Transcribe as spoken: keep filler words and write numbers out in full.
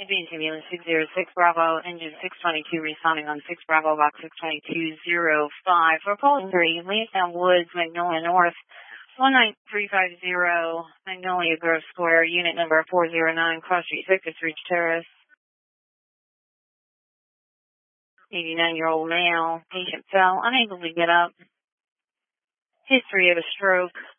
Advanced Ambulance six zero six Bravo, engine six twenty-two, responding on six Bravo, box six twenty-two oh five. For Pole three, Lansdowne Woods, Magnolia North, one nine three five zero, Magnolia Grove Square, unit number four zero nine, Cross Street Victus Ridge Terrace. eighty-nine-year-old male, patient fell, unable to get up. History of a stroke.